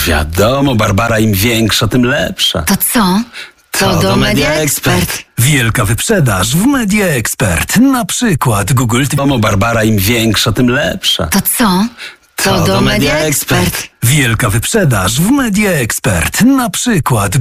Wiadomo, Barbara, im większa, tym lepsza. To co? To do Media Expert. Wielka wyprzedaż w Media Expert. Na przykład Google TV. Wiadomo, Barbara, im większa, tym lepsza. To co? To do Media Expert. Wielka wyprzedaż w Media Expert. Na przykład